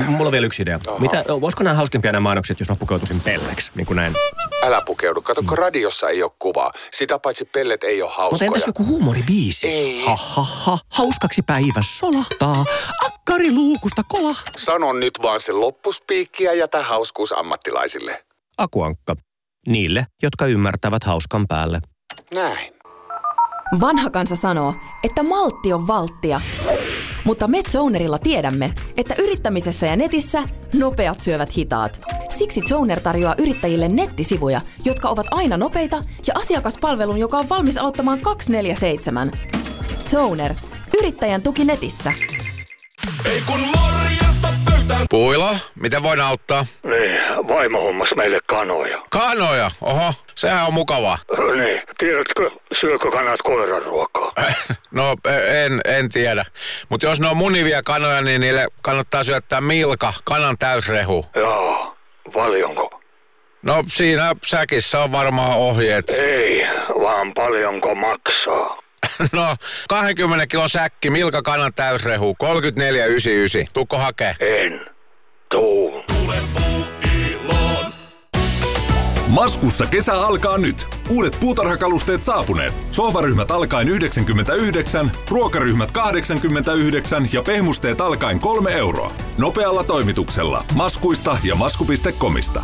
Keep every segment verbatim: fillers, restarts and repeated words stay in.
mulla on vielä yksi idea. Mitä, voisiko nämä hauskempia nämä mainokset, jos mä pukeutuisin pelleksi, niin kuin näin? Älä pukeudu. Kato, kun radiossa ei ole kuvaa. Sitä paitsi pellet ei ole hauskoja. Mutta entäs joku huumoribiisi? Ei. Ha, ha, ha. Hauskaksi päivä solahtaa. Akkari luukusta kolahtaa. Sano nyt vaan se loppuspiikki ja jätä hauskuus ammattilaisille. Akuankka. Niille, jotka ymmärtävät hauskan päälle. Näin. Vanha kansa sanoo, että maltti on valttia. Mutta me Zonerilla tiedämme, että yrittämisessä ja netissä nopeat syövät hitaat. Siksi Zoner tarjoaa yrittäjille nettisivuja, jotka ovat aina nopeita ja asiakaspalvelun, joka on valmis auttamaan kaksikymmentäneljä seitsemän. Zoner. Yrittäjän tuki netissä. Ei kun morjesta pöytään. Puila, miten voin auttaa? Niin, vaimo hommas meille kanoja. Kanoja? Oho, sehän on mukavaa. Niin, tiedätkö, syökö kanat koiran ruokaa? No, en, en tiedä. Mutta jos ne on munivia kanoja, niin niille kannattaa syöttää Milka, kanan täysrehu. Joo, paljonko? No, siinä säkissä on varmaan ohjeet. Ei, vaan paljonko maksaa. No, kaksikymmentä kilon säkki, Milka kanan täysrehu, kolmekymmentäneljä yhdeksänkymmentäyhdeksän. Tuukko hakee? En. Tuu. Tule puuiloon. Maskussa kesä alkaa nyt. Uudet puutarhakalusteet saapuneet. Sohvaryhmät alkaen yhdeksänkymmentäyhdeksän, ruokaryhmät kahdeksankymmentäyhdeksän ja pehmusteet alkaen kolme euroa. Nopealla toimituksella. Maskuista ja masku piste comista.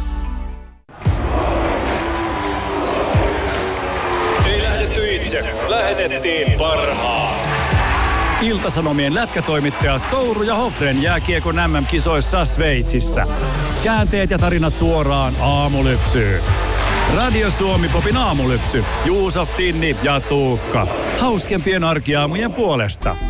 Ei lähdetty itse. Lähetettiin parhaat. Ilta-Sanomien lätkätoimittajat Touru ja Hoffren jääkiekon M M-kisoissa Sveitsissä. Käänteet ja tarinat suoraan aamulypsyyn. Radio Suomi Popin aamulypsy. Juuso, Tinni ja Tuukka. Hauskempien arkiaamujen puolesta.